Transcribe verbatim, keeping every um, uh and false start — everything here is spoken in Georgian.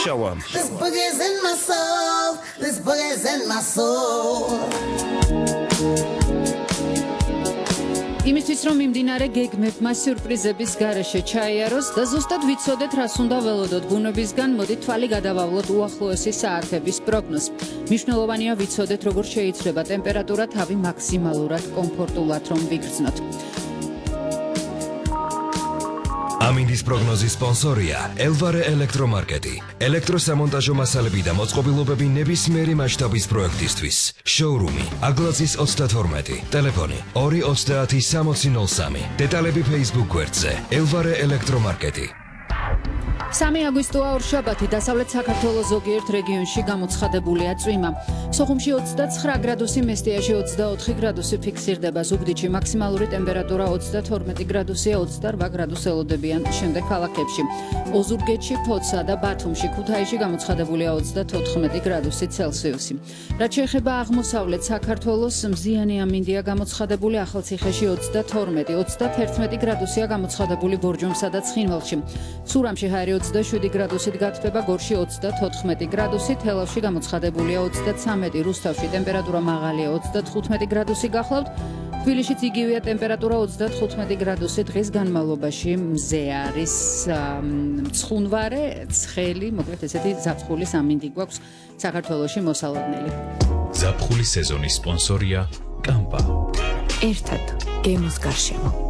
შავამ. This boogie's in my soul. This boogie's in my soul. იმისთვის რომ მიმდინარე გეგმებმა სიურპრიზების გარეშე ჩაიაროს და ზუსტად ვიცოდეთ რას უნდა ველოდოთ ბუნებისგან, მოდით თვალი გადავავლოთ უახლოესი საათების პროგნოზს. მნიშვნელოვანია ვიცოდეთ როგორ შეიძლება ტემპერატურა თავი მაქსიმალურად კომფორტულად რომ ვიგრძნოთ. ამინდის პროგნოზის სპონსორია ელვარე ელექტრომარკეტი. ელექტროსამონტაჟო მასალები და მოწყობილობები ნებისმიერი მასშტაბის პროექტისთვის. შოურუმი აგლაძის ოცდათორმეტი. ტელეფონი ორი ოცდაათი სამოცი ნოლ სამი. დეტალები Facebook გვერდზე ელვარე ელექტრომარკეტი. სამი აგვისტოა ორშაბათი დასავლეთ საქართველოს ზოგიერთ რეგიონში გამოცხადებულია წვიმა. სოხუმში ოცდაცხრა გრადუსი, მესტიაში ოცდაოთხი გრადუსი ფიქსირდება, ზუგდიდში მაქსიმალური ტემპერატურა ოცდათორმეტი გრადუსია, ოცდარვა გრადუსი ელოდებიან შემდეგ ქალაქებში. ოზურგეთში, ფოცსა და ბათუმში, ქუთაისში გამოცხადებულია ოცდათოთხმეტი გრადუსი ცელსიუსი. რაც შეეხება აღმოსავლეთ საქართველოს, მზიანი ამინდია გამოცხადებული ახალციხეში ოცდათორმეტი, ოცდაათერთმეტი გრადუსია გამოცხადებული ბორჯომსა და ცხინვალში. სურამში ჰაერი ოცდაშვიდი გრადუსით გათბება, გორში ოცდათოთხმეტი გრადუსი, თელავში გამოცხადებულია ოცდაცამეტი, რუსთავში ტემპერატურა მაღალია ოცდათხუთმეტი გრადუსი გახლავთ, თბილისშიც იგივეა ტემპერატურა ოცდათხუთმეტი გრადუსი, დღის განმავლობაში მზე არის მცხუნვარე, ცხელი, მოკლედ ესეთი ზაფხულის ამინდი გვაქვს საქართველოში მოსალოდნელი. ზაფხულის სეზონის სპონსორია კამპა. ერთად გემოს გარშემო.